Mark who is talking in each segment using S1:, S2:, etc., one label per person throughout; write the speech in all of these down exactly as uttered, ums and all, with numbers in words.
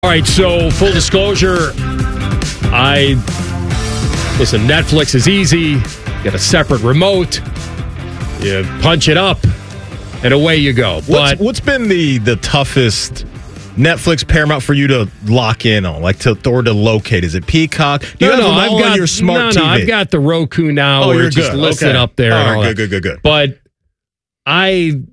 S1: All right, so full disclosure, I, listen, Netflix is easy. Get a separate remote, you punch it up, and away you go.
S2: What's,
S1: But
S2: what's been the, the toughest Netflix Paramount for you to lock in on, like to or to locate? Is it Peacock? Do you
S1: no,
S2: have
S1: no,
S2: them
S1: I've
S2: all
S1: got,
S2: on your smart
S1: no,
S2: T V?
S1: no, I've got the Roku now
S2: Oh,
S1: where
S2: you're
S1: it's just
S2: good.
S1: listed
S2: Okay.
S1: up there.
S2: All
S1: and
S2: right,
S1: all
S2: good,
S1: that.
S2: good, good, good.
S1: But I...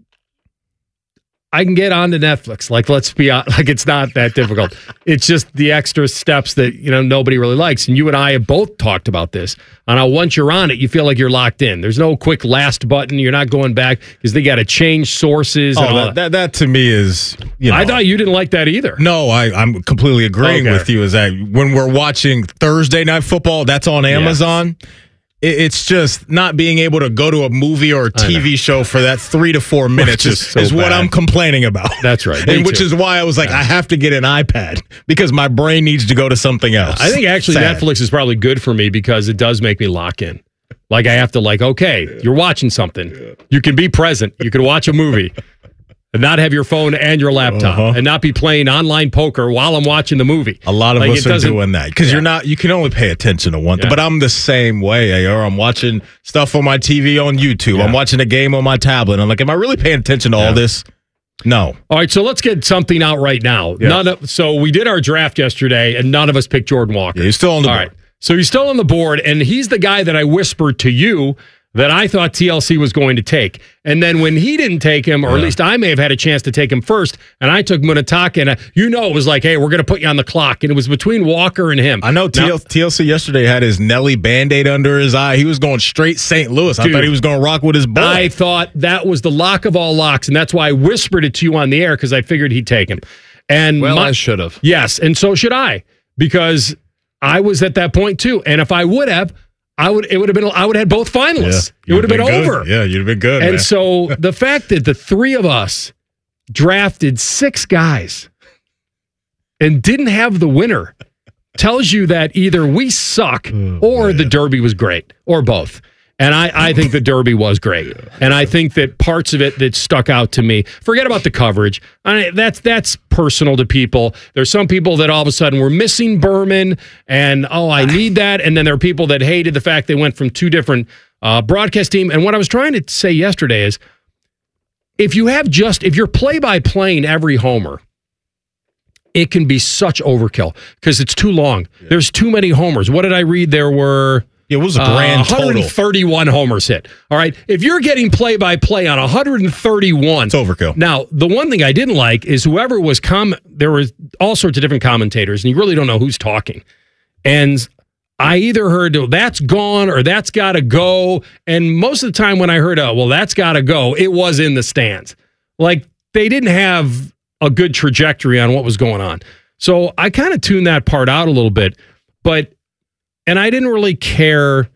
S1: I can get onto Netflix. Like, let's be honest, like it's not that difficult. It's just the extra steps that, you know, nobody really likes. And you and I have both talked about this. And how once you're on it, you feel like you're locked in. There's no quick last button. You're not going back because they got to change sources.
S2: Oh,
S1: and all
S2: that, that that to me is, you know.
S1: I thought you didn't like that either.
S2: No, I, I'm completely agreeing
S1: Okay.
S2: with you. Is that when we're watching Thursday Night Football, that's on Amazon. Yeah. It's just not being able to go to a movie or a T V show for that three to four minutes is,
S1: so
S2: is what
S1: bad.
S2: I'm complaining about.
S1: That's right.
S2: And which is why I was like, yeah. I have to get an iPad because my brain needs to go to something else.
S1: I think actually
S2: Sad.
S1: Netflix is probably good for me because it does make me lock in. Like I have to like, okay, yeah. you're watching something. Yeah. You can be present. You can watch a movie. And not have your phone and your laptop, uh-huh. and not be playing online poker while I'm watching the movie.
S2: A lot of
S1: like
S2: us are doing that because yeah. you're not. You can only pay attention to one thing. Yeah. But I'm the same way. Or I'm watching stuff on my T V on YouTube. Yeah. I'm watching a game on my tablet. I'm like, am I really paying attention to yeah. all this? No.
S1: All right, so let's get something out right now.
S2: Yes.
S1: None of, so we did our draft yesterday, and none of us picked Jordan Walker.
S2: Yeah, he's still on the
S1: all
S2: board.
S1: Right. So he's still on the board, and he's the guy that I whispered to you that I thought T L C was going to take. And then when he didn't take him, or yeah. at least I may have had a chance to take him first, and I took Munataka, and uh, you know it was like, hey, we're going to put you on the clock. And it was between Walker and him.
S2: I know T L C, now, T L C yesterday had his Nelly Band-Aid under his eye. He was going straight Saint Louis. Dude, I thought he was going to rock with his boy.
S1: I thought that was the lock of all locks, and that's why I whispered it to you on the air, because I figured he'd take him. And
S3: well,
S1: my,
S3: I should have.
S1: Yes, and so should I, because I was at that point too. And if I would have, I would. It would have been. I would have had both finalists.
S2: Yeah,
S1: it would have been, been over.
S2: Yeah, you'd have been good.
S1: And
S2: man.
S1: so the fact that the three of us drafted six guys and didn't have the winner tells you that either we suck oh, or man. the Derby was great, or both. And I, I think the Derby was great. Yeah. And I think that parts of it that stuck out to me, forget about the coverage. I mean, that's that's personal to people. There's some people that all of a sudden were missing Berman and, oh, I need that. And then there are people that hated the fact they went from two different uh, broadcast teams. And what I was trying to say yesterday is, if you have just, if you're play-by-playing every homer, it can be such overkill because it's too long. Yeah. There's too many homers. What did I read? There were...
S2: It was a grand
S1: uh,
S2: total.
S1: one hundred thirty-one homers hit. All right. If you're getting play-by-play on one hundred thirty-one.
S2: It's overkill.
S1: Now, the one thing I didn't like is whoever was, com- there were all sorts of different commentators, and you really don't know who's talking. And I either heard, oh, that's gone or that's got to go. And most of the time when I heard, oh, well, that's got to go, it was in the stands. Like, they didn't have a good trajectory on what was going on. So I kind of tuned that part out a little bit. But... And I didn't really care.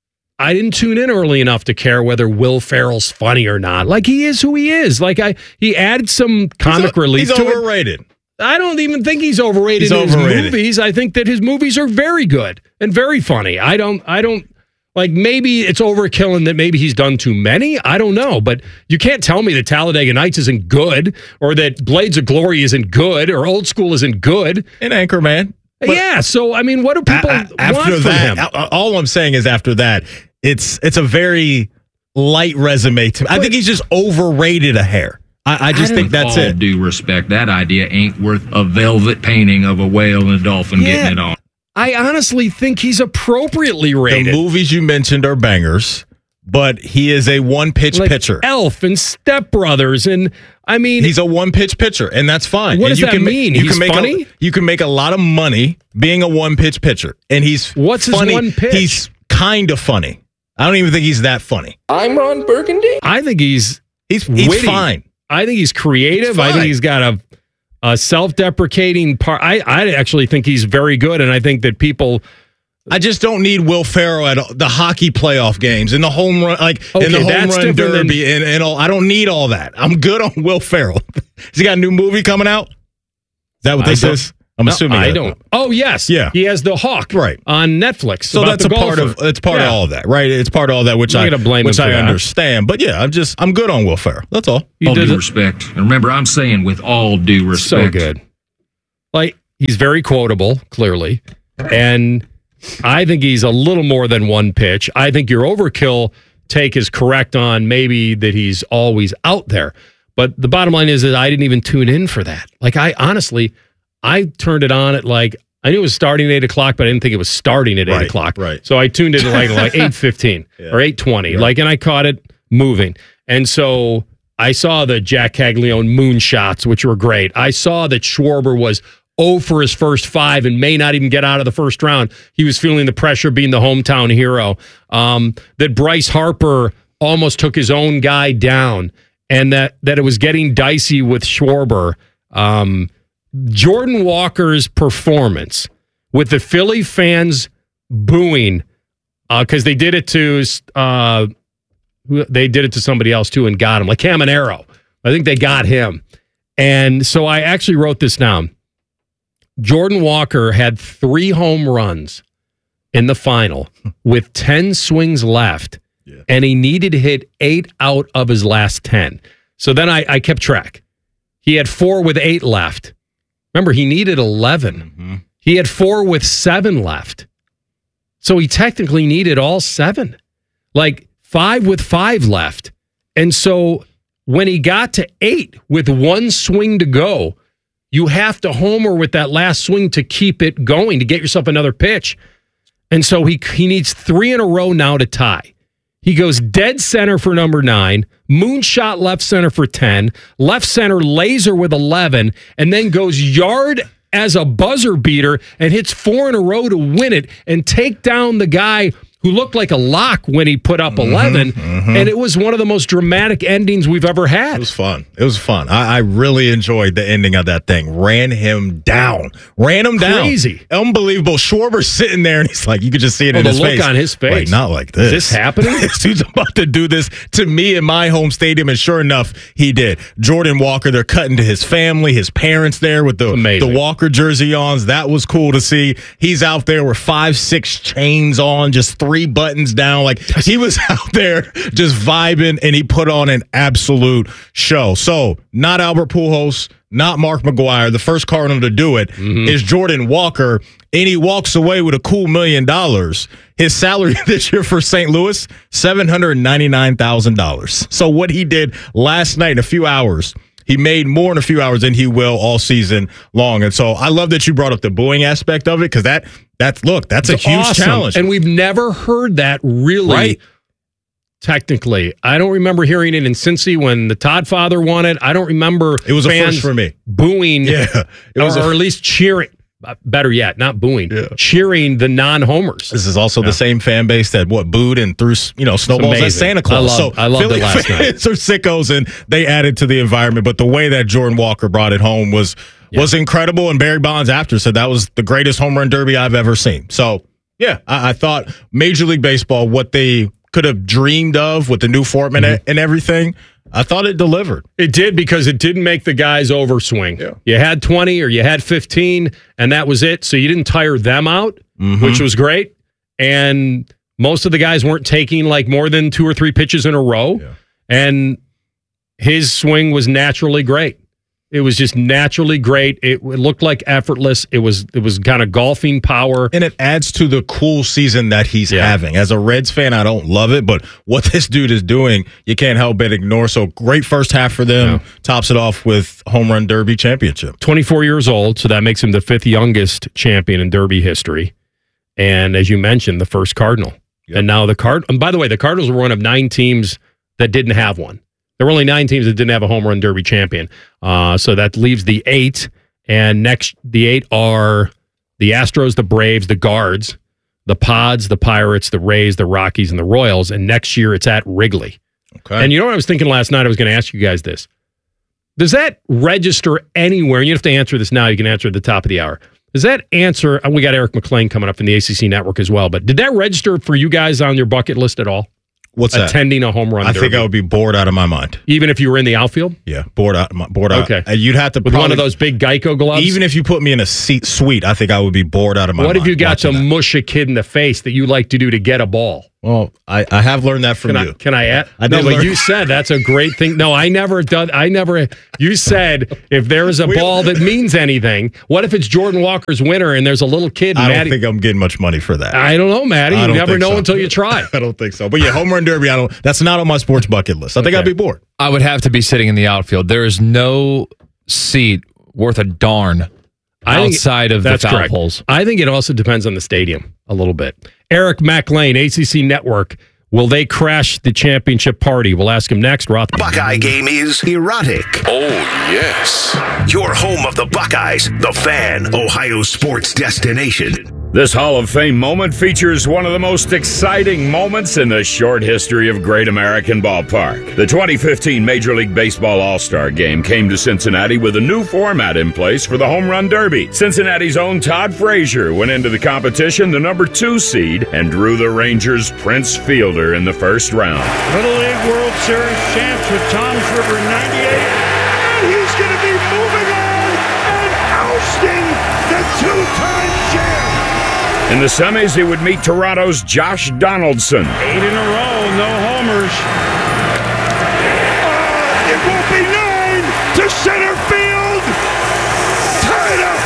S1: I didn't tune in early enough to care whether Will Ferrell's funny or not. Like, he is who he is. Like, I he added some comic
S2: he's a,
S1: relief
S2: he's
S1: to
S2: overrated.
S1: it. I don't even think he's overrated
S2: he's
S1: in
S2: overrated.
S1: his movies. I think that his movies are very good and very funny. I don't, I don't, like, maybe it's overkill and that maybe he's done too many. I don't know. But you can't tell me that Talladega Nights isn't good, or that Blades of Glory isn't good, or Old School isn't good.
S2: And Anchorman.
S1: But yeah, so I mean, what do people
S2: a- a-
S1: want from
S2: that,
S1: him?
S2: All I'm saying is after that, it's it's a very light resume to me. I think he's just overrated a hair. I, I just
S4: I
S2: think that's
S4: all
S2: it.
S4: Due respect, that idea ain't worth a velvet painting of a whale and a dolphin
S1: yeah,
S4: getting it on.
S1: I honestly think he's appropriately rated.
S2: The movies you mentioned are bangers, but he is a one-pitch
S1: like
S2: pitcher.
S1: Elf and Step Brothers, and I mean,
S2: he's a one-pitch pitcher, and that's fine.
S1: What
S2: and
S1: does
S2: you
S1: that
S2: can
S1: mean?
S2: You
S1: He's
S2: can make
S1: funny?
S2: A, you can make a lot of money being a one-pitch pitcher, and he's
S1: what's
S2: funny.
S1: his one pitch?
S2: He's kind of funny. I don't even think he's that funny.
S3: I'm Ron Burgundy.
S1: I think he's
S2: he's he's
S1: witty.
S2: fine.
S1: I think he's creative.
S2: He's
S1: I think he's got a a self-deprecating part. I I actually think he's very good, and I think that people.
S2: I just don't need Will Ferrell at the hockey playoff games and the home run, like
S1: okay,
S2: in the home
S1: that's
S2: run derby,
S1: than,
S2: and, and all. I don't need all that. I'm good on Will Ferrell. Has he got a new movie coming out? Is that what this is? I'm
S1: no,
S2: assuming.
S1: I
S2: that.
S1: don't. Oh yes,
S2: yeah.
S1: He has the Hawk
S2: right
S1: on Netflix.
S2: So that's a part of. It's part
S1: yeah.
S2: of all of that, right? It's part of all that, which
S1: I'm
S2: I
S1: blame
S2: which I
S1: that.
S2: understand. But yeah, I'm just I'm good on Will Ferrell. That's all.
S4: All due respect. And remember, I'm saying with all due respect.
S1: So good. Like. he's very quotable, clearly. And I think he's a little more than one pitch. I think your overkill take is correct on maybe that he's always out there. But the bottom line is that I didn't even tune in for that. Like, I honestly, I turned it on at like, I knew it was starting at eight o'clock, but I didn't think it was starting at eight
S2: right,
S1: o'clock.
S2: Right.
S1: So I tuned in at like, like eight fifteen yeah. or eight twenty. Right. Like, and I caught it moving. And so I saw the Jack Caglione moonshots, which were great. I saw that Schwarber was oh for his first five and may not even get out of the first round. He was feeling the pressure being the hometown hero. Um, that Bryce Harper almost took his own guy down, and that that it was getting dicey with Schwarber. Um, Jordan Walker's performance with the Philly fans booing because uh, they did it to uh, they did it to somebody else too and got him, like Caminero. I think they got him, and so I actually wrote this down. Jordan Walker had three home runs in the final with ten swings left, yeah. and he needed to hit eight out of his last ten. So then I, I kept track. He had four with eight left. Remember, he needed eleven. Mm-hmm. He had four with seven left. So he technically needed all seven. Like five with five left. And so when he got to eight with one swing to go, you have to homer with that last swing to keep it going, to get yourself another pitch. And so he he needs three in a row now to tie. He goes dead center for number nine, moonshot left center for ten, left center laser with eleven, and then goes yard as a buzzer beater and hits four in a row to win it and take down the guy who looked like a lock when he put up eleven, mm-hmm, mm-hmm. and it was one of the most dramatic endings we've ever had.
S2: It was fun. It was fun. I, I really enjoyed the ending of that thing. Ran him down. Ran him down.
S1: Crazy.
S2: Unbelievable. Schwarber's sitting there, and he's like, you could just see it
S1: oh,
S2: in his face.
S1: The look on his face.
S2: Like, not like this.
S1: Is this happening?
S2: This dude's about to do this to me in my home stadium, and sure enough, he did. Jordan Walker, they're cutting to his family, his parents there with the, the Walker jersey on. That was cool to see. He's out there with five, six chains on, just three buttons down. Like, he was out there just vibing, and he put on an absolute show. So, not Albert Pujols, not Mark McGwire. The first Cardinal to do it mm-hmm. is Jordan Walker, and he walks away with a cool million dollars. His salary this year for Saint Louis, seven hundred ninety-nine thousand dollars. So, what he did last night in a few hours, he made more in a few hours than he will all season long. And so I love that you brought up the booing aspect of it, because that, that's, look, that's it's a huge awesome. challenge.
S1: And we've never heard that really right. technically. I don't remember hearing it in Cincy when the Todd father won it. I don't remember
S2: it was
S1: fans
S2: a first for me.
S1: booing
S2: yeah,
S1: it was or, a, or at least cheering. Better yet, not booing, yeah. cheering the non-homers.
S2: This is also
S1: yeah.
S2: the same fan base that what booed and threw you know snowballs at Santa Claus.
S1: I love,
S2: so
S1: I loved
S2: Philly
S1: it last
S2: fans
S1: night.
S2: are sickos, and they added to the environment. But the way that Jordan Walker brought it home was yeah. was incredible. And Barry Bonds after said that was the greatest home run derby I've ever seen. So yeah, I, I thought Major League Baseball, what they could have dreamed of with the new format mm-hmm. and everything, I thought it delivered.
S1: It did, because it didn't make the guys overswing. Yeah. You had twenty or you had fifteen, and that was it. So you didn't tire them out, mm-hmm. which was great. And most of the guys weren't taking like more than two or three pitches in a row. Yeah. And his swing was naturally great. It was just naturally great. It, it looked like effortless. It was it was kind of golfing power.
S2: And it adds to the cool season that he's
S1: yeah.
S2: having. As a Reds fan, I don't love it, but what this dude is doing, you can't help but ignore. So great first half for them. Yeah. Tops it off with Home Run Derby championship.
S1: twenty-four years old, so that makes him the fifth youngest champion in Derby history. And as you mentioned, the first Cardinal. Yep. And now the Card. And by the way, the Cardinals were one of nine teams that didn't have one. There were only nine teams that didn't have a home run derby champion. Uh, so that leaves the eight. And next, the eight are the Astros, the Braves, the Guards, the Pods, the Pirates, the Rays, the Rockies, and the Royals. And next year, it's at Wrigley. Okay. And you know what I was thinking last night? I was going to ask you guys this. Does that register anywhere? And you don't have to answer this now. You can answer at the top of the hour. Does that answer? And we got Eric McLean coming up from the A C C Network as well. But did that register for you guys on your bucket list at all?
S2: What's that?
S1: Attending a home run
S2: I
S1: derby.
S2: think I would be bored out of my mind.
S1: Even if you were in the outfield?
S2: Yeah, bored out. Bored out.
S1: Okay.
S2: Uh, you'd have to
S1: With
S2: probably,
S1: one of those big Geico gloves?
S2: Even if you put me in a seat suite, I think I would be bored out of my
S1: what
S2: mind.
S1: What if you got to
S2: that.
S1: mush a kid in the face that you like to do to get a ball?
S2: Well, I, I have learned that from
S1: can
S2: you.
S1: I, can I add?
S2: I
S1: no,
S2: did
S1: but
S2: learn-
S1: you said that's a great thing. No, I never done. I never. You said if there is a
S2: We-
S1: ball that means anything, what if it's Jordan Walker's winner and there's a little kid? And
S2: I don't
S1: Maddie,
S2: think I'm getting much money for that.
S1: I don't know, Maddie.
S2: I
S1: You
S2: don't
S1: never
S2: think
S1: know
S2: so.
S1: until you try.
S2: I don't think so. But yeah, home run derby, I don't. That's not on my sports bucket list. I think
S1: Okay.
S2: I'd be bored.
S3: I would have to be sitting in the outfield. There is no seat worth a darn
S1: I think
S3: outside of the
S1: that's
S3: foul
S1: correct.
S3: poles.
S1: I think it also depends on the stadium a little bit. Eric McLean, A C C Network. Will they crash the championship party? We'll ask him next. Roth.
S5: Buckeye game is erotic.
S6: Oh, yes.
S5: Your home of the Buckeyes, the Fan, Ohio sports destination.
S7: This Hall of Fame moment features one of the most exciting moments in the short history of Great American Ballpark. The twenty fifteen Major League Baseball All-Star Game came to Cincinnati with a new format in place for the Home Run Derby. Cincinnati's own Todd Frazier went into the competition the number two seed and drew the Rangers' Prince Fielder in the first round.
S8: Little League World Series champs with Tom's River ninety-eight. And he's going to be moving on and ousting the two-time champ.
S7: In the semis, he would meet Toronto's Josh Donaldson.
S8: Eight in a row, no homers. Uh, it won't be nine to center field. Tied up.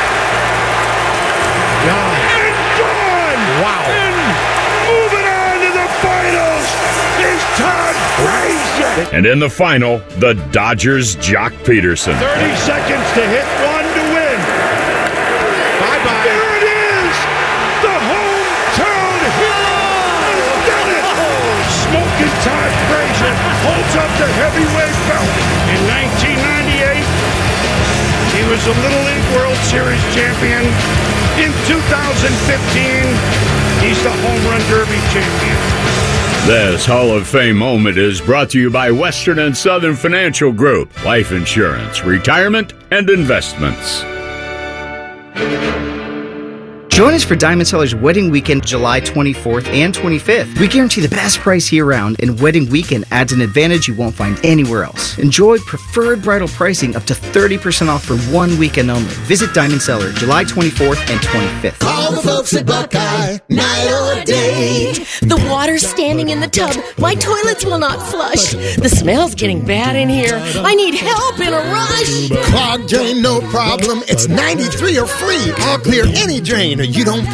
S8: And gone.
S1: Wow.
S8: And moving on to the finals is Todd Frazier.
S7: And in the final, the Dodgers' Jock Peterson.
S8: thirty seconds to hit one to win. Bye-bye. There it is. The hometown hero has done it. Smoking Todd Frazier holds up the heavyweight belt. In nineteen ninety-eight, he was the Little League World Series champion. In two thousand fifteen, he's the Home Run Derby champion.
S7: This Hall of Fame moment is brought to you by Western and Southern Financial Group, life insurance, retirement, and investments.
S9: Join us for Diamond Seller's Wedding Weekend, July twenty-fourth and twenty-fifth. We guarantee the best price year-round, and Wedding Weekend adds an advantage you won't find anywhere else. Enjoy preferred bridal pricing up to thirty percent off for one weekend only. Visit Diamond Seller, July twenty-fourth and twenty-fifth.
S10: Call the folks at Buckeye, night or day.
S11: The water's standing in the tub. My toilets will not flush. The smell's getting bad in here. I need help in a rush.
S10: Clogged drain, no problem. It's ninety-three or free. All clear any drain, or you don't